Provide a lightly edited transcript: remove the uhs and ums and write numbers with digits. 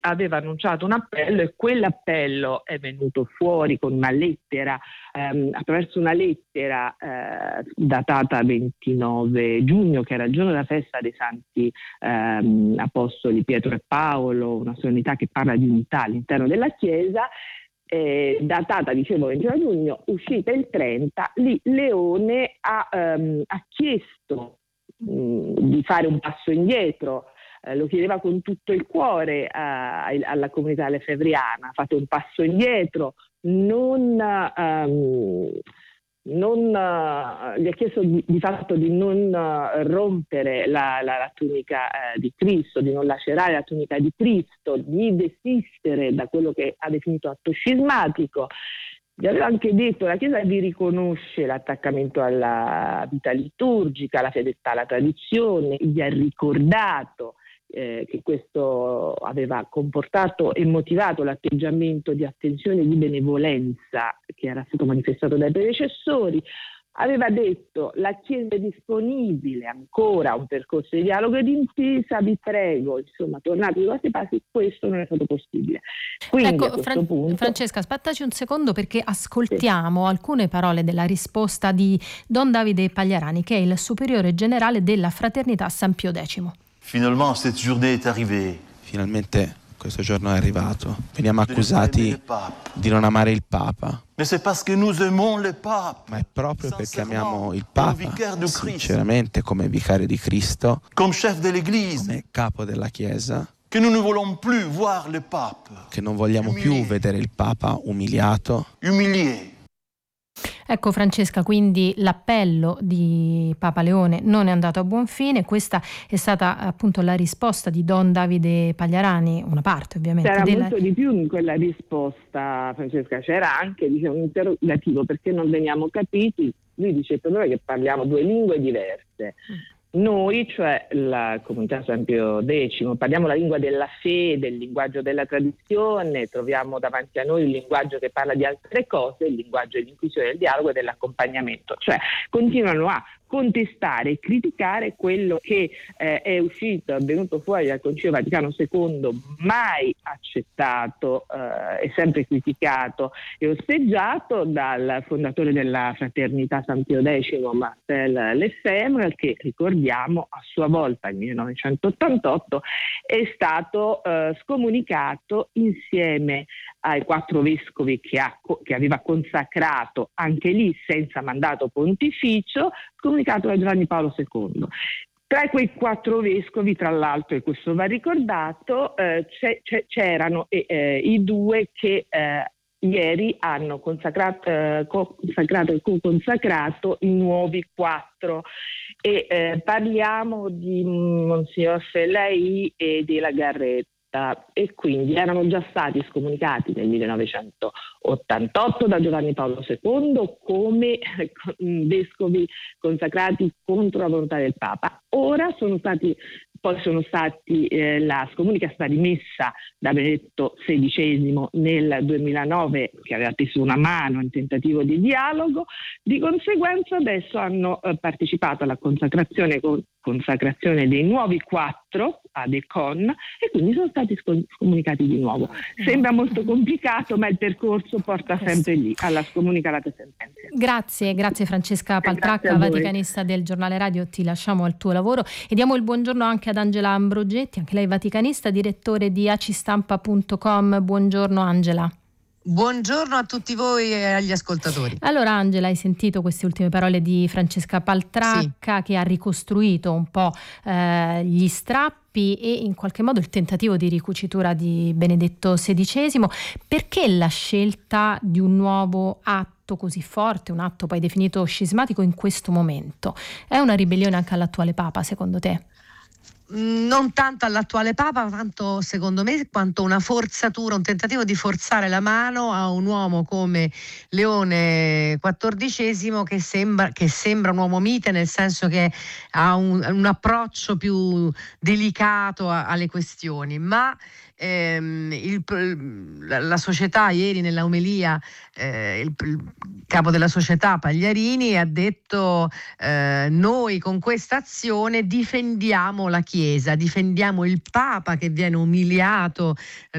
aveva annunciato un appello, e quell'appello è venuto fuori con una lettera, attraverso una lettera datata 29 giugno, che era il giorno della festa dei Santi Apostoli Pietro e Paolo, una solennità che parla di unità all'interno della Chiesa. Datata, dicevo, 29 giugno, uscita il 30, lì Leone ha chiesto di fare un passo indietro, lo chiedeva con tutto il cuore alla comunità lefebvriana: fate un passo indietro, gli ha chiesto di fatto di non rompere la tunica di Cristo, di non lacerare la tunica di Cristo, di desistere da quello che ha definito atto scismatico. Gli aveva anche detto: la Chiesa vi riconosce l'attaccamento alla vita liturgica, alla fedeltà alla tradizione, gli ha ricordato che questo aveva comportato e motivato l'atteggiamento di attenzione e di benevolenza che era stato manifestato dai predecessori. Aveva detto: la Chiesa è disponibile ancora a un percorso di dialogo e di intesa, vi prego, insomma, tornate ai vostri passi. Questo non è stato possibile. Quindi, ecco, a questo punto, Francesca, aspettaci un secondo, perché ascoltiamo alcune parole della risposta di Don Davide Pagliarani, che è il superiore generale della Fraternità San Pio X. Finalement, cette journée est arrivée. Finalmente questo giorno è arrivato. Veniamo accusati di non amare il Papa. Mais c'est parce que nous aimons le pape. Ma è proprio perché amiamo il Papa, sinceramente, come vicario di Cristo, comme chef de l'Église, come capo della Chiesa, que nous ne voulons plus voir le pape che non vogliamo più vedere il Papa umiliato, humilié. Ecco, Francesca, quindi l'appello di Papa Leone non è andato a buon fine. Questa è stata appunto la risposta di Don Davide Pagliarani, una parte ovviamente. C'era molto di più in quella risposta, Francesca. C'era anche, un interrogativo: perché non veniamo capiti. Lui dice: il problema è che parliamo due lingue diverse. Noi, cioè la comunità San Pio X, parliamo la lingua della fede, il linguaggio della tradizione, troviamo davanti a noi il linguaggio che parla di altre cose, il linguaggio dell'inquisizione, del dialogo e dell'accompagnamento. Cioè continuano a contestare e criticare quello che è uscito, è venuto fuori dal Concilio Vaticano II, mai accettato e sempre criticato e osteggiato dal fondatore della Fraternità San Pio X, Marcel Lefebvre, che ricordiamo a sua volta nel 1988 è stato scomunicato insieme ai 4 vescovi che aveva consacrato, anche lì senza mandato pontificio, comunicato da Giovanni Paolo II. Tra quei 4 vescovi, tra l'altro, e questo va ricordato, c'erano i 2 che ieri hanno consacrato e consacrato i nuovi 4. E parliamo di Monsignor Fellaini e di La Garretta, e quindi erano già stati scomunicati nel 1988 da Giovanni Paolo II come vescovi consacrati contro la volontà del Papa. Ora la scomunica è stata rimessa da Benedetto XVI nel 2009, che aveva teso una mano in tentativo di dialogo. Di conseguenza adesso hanno partecipato alla consacrazione dei nuovi 4 ad Econ, e quindi sono stati scomunicati di nuovo. Sembra molto complicato, ma il percorso porta sempre lì, alla scomunicata sentenza. Grazie Francesca Paltracca, vaticanista del Giornale Radio. Ti lasciamo al tuo lavoro e diamo il buongiorno anche ad Angela Ambrogetti, anche lei vaticanista, direttore di acistampa.com. Buongiorno Angela. Buongiorno a tutti voi e agli ascoltatori. Allora Angela, hai sentito queste ultime parole di Francesca Paltracca, sì, che ha ricostruito un po' gli strappi e in qualche modo il tentativo di ricucitura di Benedetto XVI. Perché la scelta di un nuovo atto così forte, un atto poi definito scismatico in questo momento? È una ribellione anche all'attuale Papa, secondo te? Non tanto all'attuale Papa, tanto secondo me quanto una forzatura, un tentativo di forzare la mano a un uomo come Leone XIV che sembra un uomo mite, nel senso che ha un approccio più delicato alle questioni, ma la società ieri nella omelia, il capo della società Pagliarini ha detto noi con questa azione difendiamo la Chiesa. Chiesa, difendiamo il Papa che viene umiliato